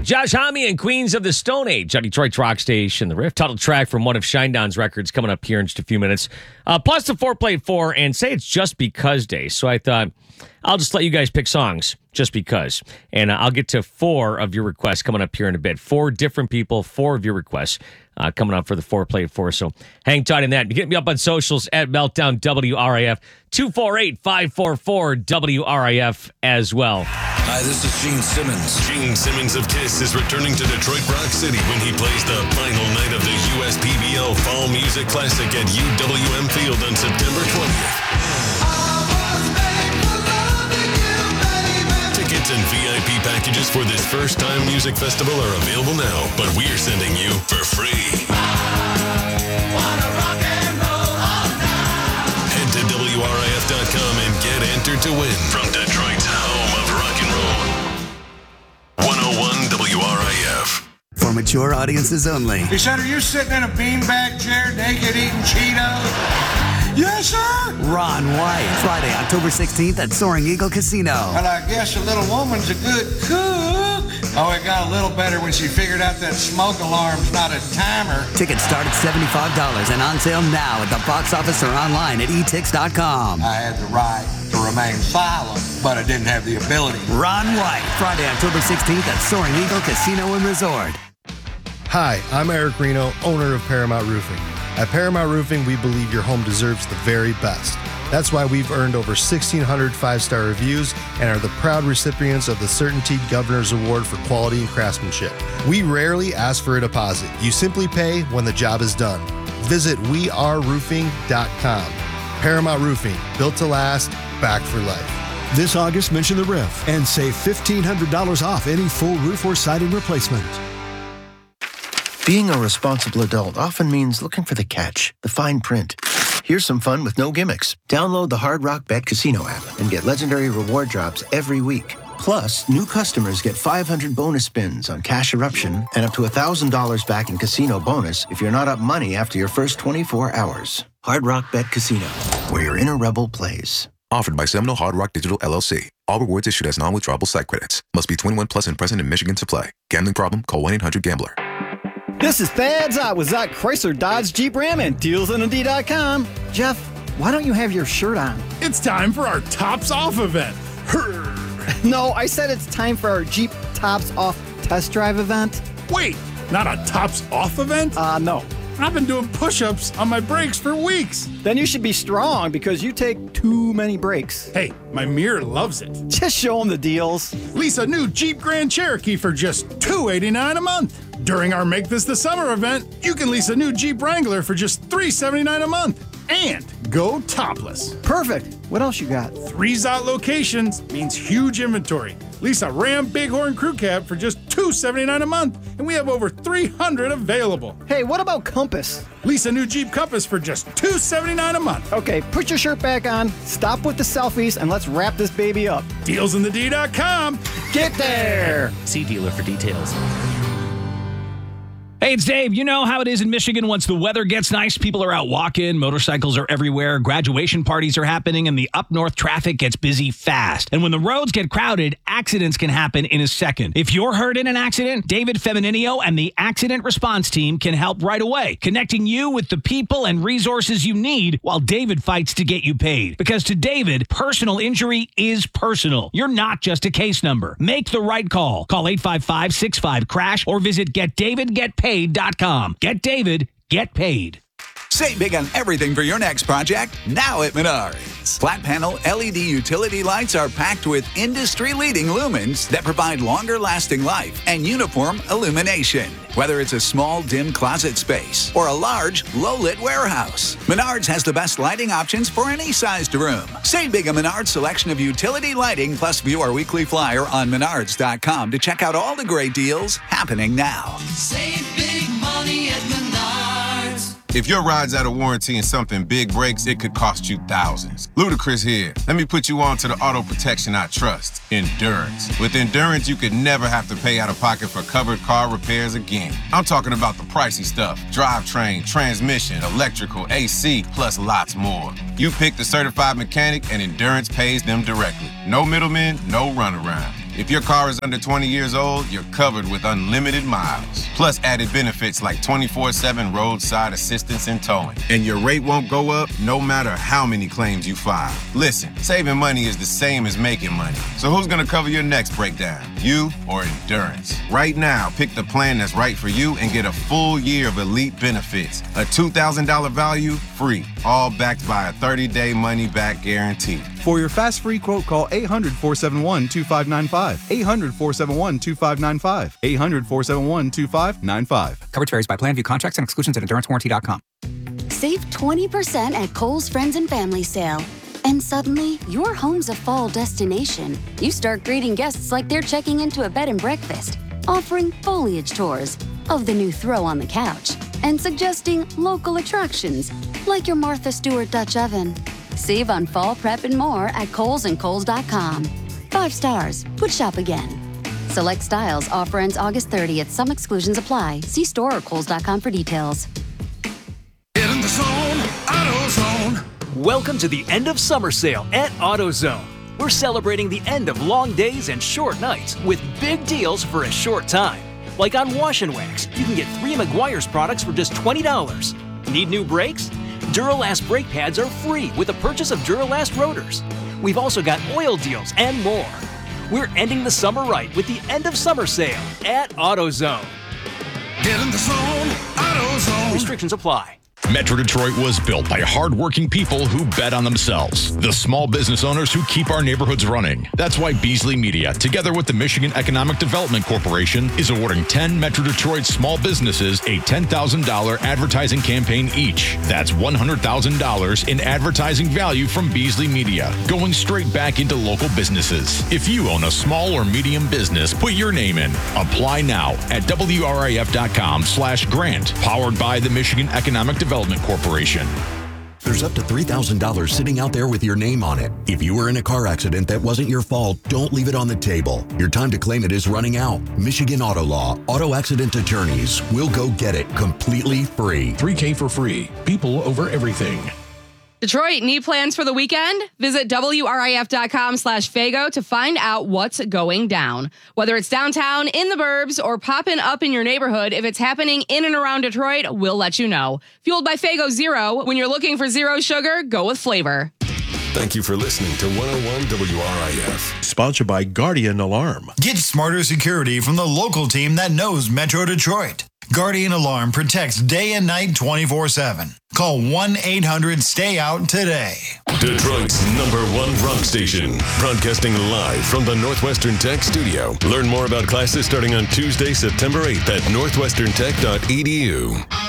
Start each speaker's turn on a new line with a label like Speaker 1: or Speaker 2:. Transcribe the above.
Speaker 1: Josh Homme and Queens of the Stone Age on Detroit's Rock Station, The Riff. Title track from one of Shinedown's records coming up here in just a few minutes. Plus the 4play 4 and say it's Just Because Day. So I thought I'll just let you guys pick songs just because. And I'll get to 4 of your requests coming up here in a bit. 4 different people, 4 of your requests coming up for the 4play 4. So hang tight on that. Get me up on socials at Meltdown WRIF, 248-544-WRIF as well.
Speaker 2: Hi, this is Gene Simmons.
Speaker 3: Gene Simmons of KISS is returning to Detroit Rock City when he plays the final night of the USPBL Fall Music Classic at UWM Field on September 20th. Tickets and VIP packages for this first-time music festival are available now, but we're sending you for free. Head to WRIF.com and get entered to win from Detroit's home of rock and roll. 101 WRIF.
Speaker 4: For mature audiences only.
Speaker 5: Hey, son, are you sitting in a beanbag chair naked eating Cheetos? Yes, sir.
Speaker 4: Ron White, Friday, October 16th at Soaring Eagle Casino.
Speaker 5: Well, I guess a little woman's a good cook. Oh, it got a little better when she figured out that smoke alarm's not a timer.
Speaker 4: Tickets start at $75 and on sale now at the box office or online at etix.com.
Speaker 5: I had the right to remain silent, but I didn't have the ability.
Speaker 4: Ron White, Friday, October 16th at Soaring Eagle Casino and Resort.
Speaker 6: Hi, I'm Eric Reno, owner of Paramount Roofing. At Paramount Roofing, we believe your home deserves the very best. That's why we've earned over 1,600 five-star reviews and are the proud recipients of the CertainTeed Governor's Award for Quality and Craftsmanship. We rarely ask for a deposit. You simply pay when the job is done. Visit weareroofing.com. Paramount Roofing, built to last, back for life.
Speaker 7: This August, mention the Riff and save $1,500 off any full roof or siding replacement.
Speaker 8: Being a responsible adult often means looking for the catch, the fine print. Here's some fun with no gimmicks. Download the Hard Rock Bet Casino app and get legendary reward drops every week. Plus, new customers get 500 bonus spins on Cash Eruption and up to $1,000 back in casino bonus if you're not up money after your first 24 hours. Hard Rock Bet Casino, where your inner rebel plays.
Speaker 9: Offered by Seminole Hard Rock Digital LLC. All rewards issued as non-withdrawable site credits. Must be 21 plus and present in Michigan to play. Gambling problem? Call 1-800-GAMBLER.
Speaker 10: This is Thad Zott with Zott Chrysler Dodge Jeep Ram and DealsOnAD.com. Jeff, why don't you have your shirt on?
Speaker 11: It's time for our Tops Off event.
Speaker 10: No, I said it's time for our Jeep Tops Off test drive event.
Speaker 11: Wait, not a Tops Off event?
Speaker 10: No.
Speaker 11: I've been doing push-ups on my brakes for weeks.
Speaker 10: Then you should be strong because you take too many breaks.
Speaker 11: Hey, my mirror loves it.
Speaker 10: Just show them the deals.
Speaker 11: Lease a new Jeep Grand Cherokee for just $289 a month. During our Make This the Summer event, you can lease a new Jeep Wrangler for just $379 a month. And go topless.
Speaker 10: Perfect. What else you got?
Speaker 11: 3 Zott locations means huge inventory. Lease a Ram Bighorn Crew Cab for just $279 a month, and we have over 300 available.
Speaker 10: Hey, what about Compass?
Speaker 11: Lease a new Jeep Compass for just $279 a month.
Speaker 10: Okay, put your shirt back on, stop with the selfies, and let's wrap this baby up.
Speaker 11: DealsOnAD.com.
Speaker 10: Get there!
Speaker 1: See dealer for details.
Speaker 12: Hey, it's Dave. You know how it is in Michigan. Once the weather gets nice, people are out walking, motorcycles are everywhere, graduation parties are happening, and the up north traffic gets busy fast. And when the roads get crowded, accidents can happen in a second. If you're hurt in an accident, David Femininio and the Accident Response Team can help right away, connecting you with the people and resources you need while David fights to get you paid. Because to David, personal injury is personal. You're not just a case number. Make the right call. Call 855-65-CRASH or visit GetDavidGetPaid.com. Get David, get paid.
Speaker 13: Save big on everything for your next project now at Menards. Flat panel LED utility lights are packed with industry-leading lumens that provide longer-lasting life and uniform illumination. Whether it's a small, dim closet space or a large, low-lit warehouse, Menards has the best lighting options for any sized room. Save big on Menards' selection of utility lighting, plus view our weekly flyer on Menards.com to check out all the great deals happening now.
Speaker 14: Save big money at Menards.
Speaker 15: If your ride's out of warranty and something big breaks, it could cost you thousands. Ludacris here. Let me put you on to the auto protection I trust, Endurance. With Endurance, you could never have to pay out of pocket for covered car repairs again. I'm talking about the pricey stuff: drivetrain, transmission, electrical, AC, plus lots more. You pick the certified mechanic and Endurance pays them directly. No middlemen, no runaround. If your car is under 20 years old, you're covered with unlimited miles. Plus added benefits like 24/7 roadside assistance and towing. And your rate won't go up no matter how many claims you file. Listen, saving money is the same as making money. So who's gonna cover your next breakdown? You or Endurance? Right now, pick the plan that's right for you and get a full year of elite benefits. A $2,000 value, free. All backed by a 30-day money-back guarantee.
Speaker 16: For your fast free quote, call 800-471-2595. 800-471-2595. 800-471-2595.
Speaker 17: Coverage varies by plan. View contracts and exclusions at endurancewarranty.com.
Speaker 18: Save 20% at Kohl's Friends and Family Sale. And suddenly, your home's a fall destination. You start greeting guests like they're checking into a bed and breakfast, offering foliage tours of the new throw on the couch, and suggesting local attractions like your Martha Stewart Dutch oven. Save on fall prep and more at Kohl's and Kohl's.com. 5 stars. Would shop again. Select styles. Offer ends August 30th. Some exclusions apply. See store or Kohl's.com for details.
Speaker 14: Get in the zone, AutoZone.
Speaker 19: Welcome to the end of summer sale at AutoZone. We're celebrating the end of long days and short nights with big deals for a short time. Like on Wash and Wax, you can get 3 Meguiar's products for just $20. Need new brakes? Duralast brake pads are free with the purchase of Duralast rotors. We've also got oil deals and more. We're ending the summer right with the end of summer sale at AutoZone.
Speaker 14: Get in the zone, AutoZone.
Speaker 19: Restrictions apply.
Speaker 20: Metro Detroit was built by hardworking people who bet on themselves. The small business owners who keep our neighborhoods running. That's why Beasley Media, together with the Michigan Economic Development Corporation, is awarding 10 Metro Detroit small businesses a $10,000 advertising campaign each. That's $100,000 in advertising value from Beasley Media, going straight back into local businesses. If you own a small or medium business, put your name in. Apply now at WRIF.com/grant. Powered by the Michigan Economic Development Corporation.
Speaker 21: There's up to $3,000 sitting out there with your name on it. If you were in a car accident that wasn't your fault, don't leave it on the table. Your time to claim it is running out. Michigan Auto Law, auto accident attorneys will go get it completely free.
Speaker 22: $3K for free. People over everything.
Speaker 23: Detroit, need plans for the weekend? Visit WRIF.com/Fago to find out what's going down. Whether it's downtown, in the burbs, or popping up in your neighborhood, if it's happening in and around Detroit, we'll let you know. Fueled by Fago Zero, when you're looking for zero sugar, go with flavor.
Speaker 3: Thank you for listening to 101 WRIF.
Speaker 24: Sponsored by Guardian Alarm.
Speaker 25: Get smarter security from the local team that knows Metro Detroit. Guardian Alarm protects day and night 24/7. Call 1-800-STAY-OUT today.
Speaker 3: Detroit's #1 rock station, broadcasting live from the Northwestern Tech studio. Learn more about classes starting on Tuesday, September 8th at northwesterntech.edu.